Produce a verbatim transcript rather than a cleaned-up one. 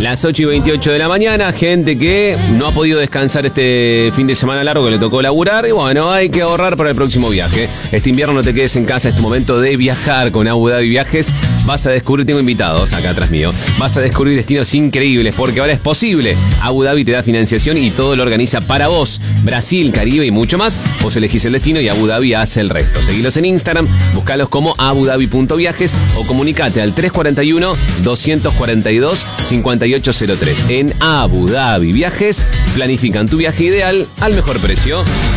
Las ocho y veintiocho de la mañana, gente que no ha podido descansar este fin de semana largo que le tocó laburar. Y bueno, hay que ahorrar para el próximo viaje. Este invierno no te quedes en casa, es tu momento de viajar con Abu Dhabi Viajes. Vas a descubrir, tengo invitados acá atrás mío, vas a descubrir destinos increíbles porque ahora es posible. Abu Dhabi te da financiación y todo lo organiza para vos. Brasil, Caribe y mucho más. Vos elegís el destino y Abu Dhabi hace el resto. Seguilos en Instagram, buscalos como abudabi punto viajes o comunicate al tres cuatro uno, dos cuatro dos, cinco ocho cero tres. En Abu Dhabi Viajes planifican tu viaje ideal al mejor precio.